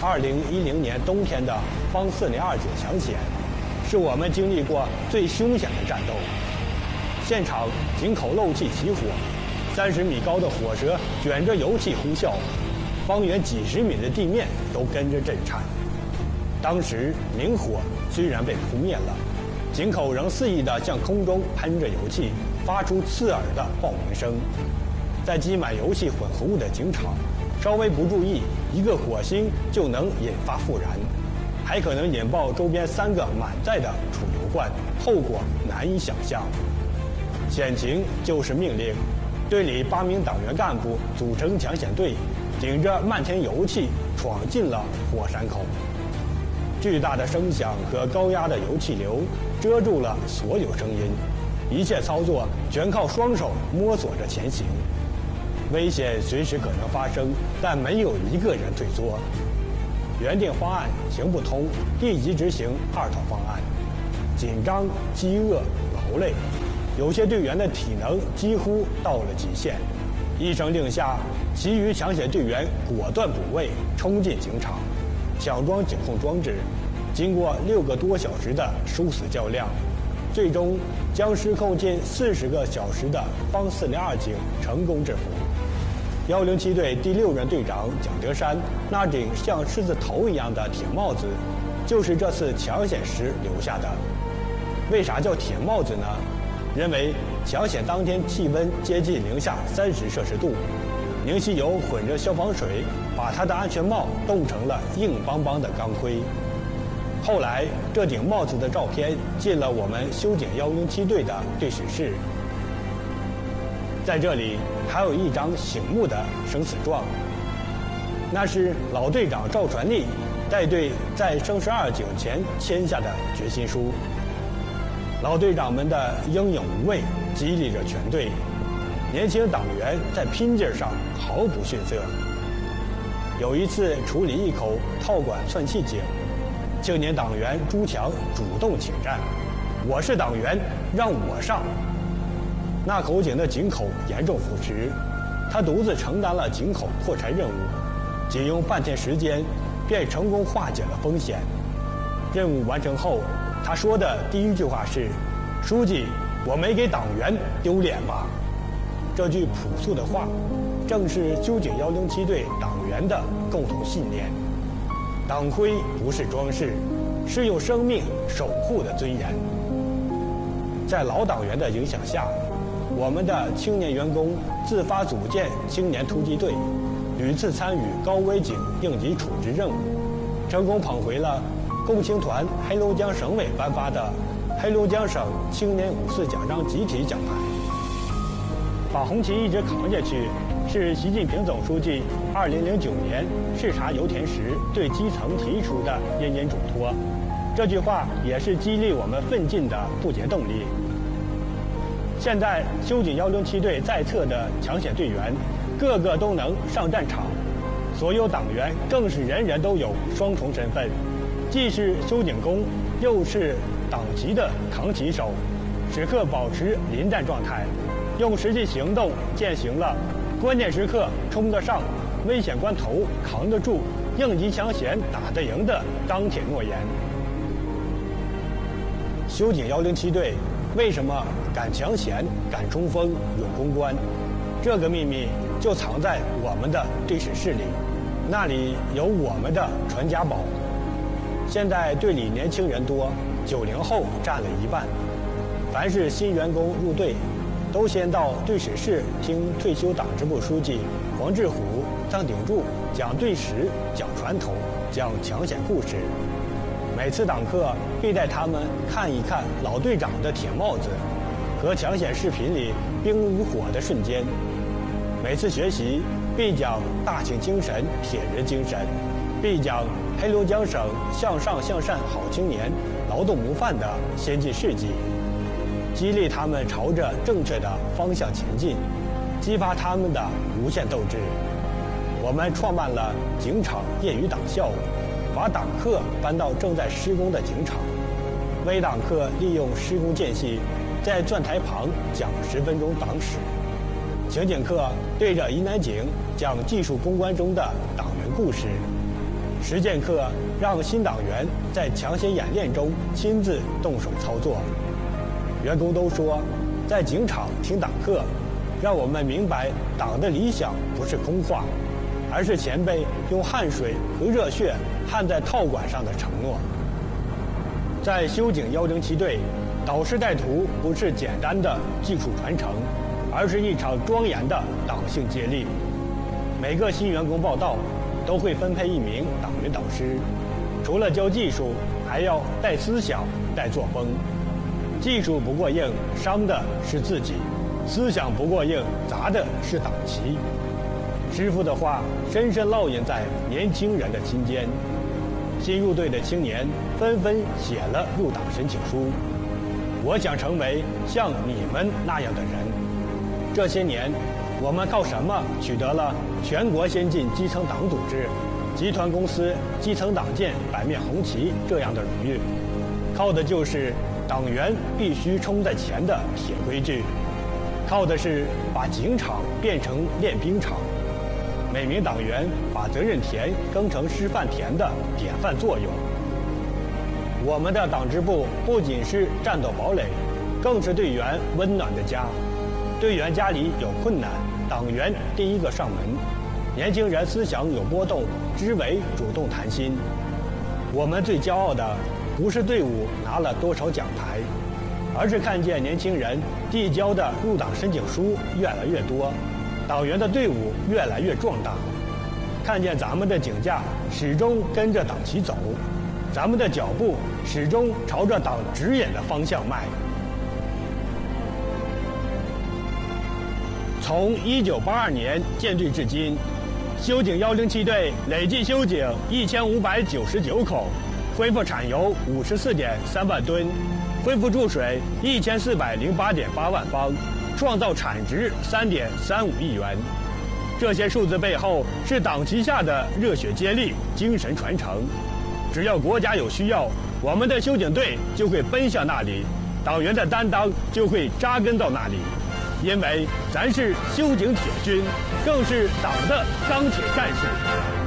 2010年冬天的方402警抢险，是我们经历过最凶险的战斗。现场井口漏气起火，30米高的火舌卷着油气呼啸，方圆几十米的地面都跟着震颤。当时明火虽然被扑灭了，井口仍肆意地向空中喷着油气，发出刺耳的爆鸣声。在积满油气混合物的井场，稍微不注意，一个火星就能引发复燃，还可能引爆周边3个满载的储油罐，后果难以想象。险情就是命令，队里8名党员干部组成抢险队，顶着漫天油气闯进了火山口。巨大的声响和高压的油气流遮住了所有声音，一切操作全靠双手摸索着前行。危险随时可能发生，但没有一个人退缩。原定方案行不通，立即执行2套方案。紧张、饥饿、劳累，有些队员的体能几乎到了极限。一声令下，其余抢险队员果断补位，冲进警场，抢装警控装置。经过6个多小时的殊死较量，最终将失控近40个小时的方402警成功制服。107队第6任队长蒋德山那顶像狮子头一样的铁帽子，就是这次抢险时留下的。为啥叫铁帽子呢？因为抢险当天气温接近-30摄氏度，凝稀油混着消防水，把他的安全帽冻成了硬邦邦的钢盔。后来，这顶帽子的照片进了我们修警107队的队史室。在这里还有一张醒目的生死状，那是老队长赵传立带队在生12警前签下的决心书。老队长们的英勇无畏激励着全队，年轻党员在拼劲上毫不逊色。有一次处理一口套管窜气井，青年党员朱强主动请战：“我是党员，让我上。”那口井的井口严重腐蚀，他独自承担了井口破柴任务，仅用半天时间便成功化解了风险。任务完成后，他说的第一句话是：“书记，我没给党员丢脸吧？”这句朴素的话，正是修警107队党员的共同信念。党徽不是装饰，是用生命守护的尊严。在老党员的影响下，我们的青年员工自发组建青年突击队，屡次参与高危警应急处置任务，成功捧回了共青团黑龙江省委颁发的黑龙江省青年54奖章集体奖牌。把红旗一直扛下去，是习近平总书记2009年视察油田时对基层提出的殷殷嘱托。这句话也是激励我们奋进的不竭动力。现在修警107队在册的抢险队员，个个都能上战场，所有党员更是人人都有双重身份，既是修警工，又是党旗的扛旗手，时刻保持临战状态，用实际行动践行了关键时刻冲得上，危险关头扛得住，应急抢险打得赢的钢铁诺言。修警107队为什么敢抢险、敢冲锋、勇攻关？这个秘密就藏在我们的队史室里，那里有我们的传家宝。现在队里年轻人多，90后占了一半。凡是新员工入队，都先到队史室听退休党支部书记黄志虎、张鼎柱讲队史、讲传统、讲抢险故事。每次党课必带他们看一看老队长的铁帽子和抢险视频里冰与火的瞬间。每次学习必讲大庆精神、铁人精神，必讲黑龙江省向上向善好青年、劳动模范的先进事迹，激励他们朝着正确的方向前进，激发他们的无限斗志。我们创办了警场业余党校，把党课搬到正在施工的警场，微党课利用施工间隙，在钻台旁讲10分钟党史；刑警课对着疑难警讲技术攻关中的党员故事； 实践课让新党员在抢先演练中亲自动手操作。员工都说，在警场听党课，让我们明白党的理想不是空话，而是前辈用汗水和热血焊在套管上的承诺。在修警107队，导师带徒不是简单的技术传承，而是一场庄严的党性接力。每个新员工报到，都会分配一名党员导师，除了教技术，还要带思想、带作风。技术不过硬，伤的是自己；思想不过硬，砸的是党旗。师傅的话深深烙印在年轻人的心间。新入队的青年纷纷写了入党申请书。我想成为像你们那样的人。这些年，我们靠什么取得了全国先进基层党组织、集团公司基层党建百面红旗这样的荣誉？靠的就是党员必须冲在前的铁规矩，靠的是把警场变成练兵场，每名党员把责任田耕成示范田的典范作用。我们的党支部不仅是战斗堡垒，更是队员温暖的家。队员家里有困难，党员第一个上门。年轻人思想有波动，支委主动谈心。我们最骄傲的不是队伍拿了多少奖牌，而是看见年轻人递交的入党申请书越来越多，党员的队伍越来越壮大。看见咱们的警架始终跟着党旗走，咱们的脚步始终朝着党指引的方向迈。从1982年建队至今，修警107队累计修警1599口，恢复产油54.3万吨，恢复注水1408.8万方，创造产值3.35亿元。这些数字背后是党旗下的热血接力、精神传承。只要国家有需要，我们的修警队就会奔向那里，党员的担当就会扎根到那里。因为咱是修警铁军，更是党的钢铁战士。